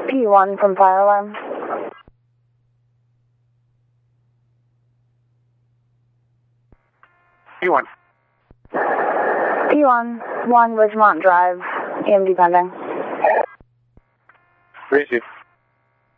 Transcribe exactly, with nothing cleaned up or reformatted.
P one from fire alarm. P one. P one, one Ridgemont Drive, E M D pending. Receive.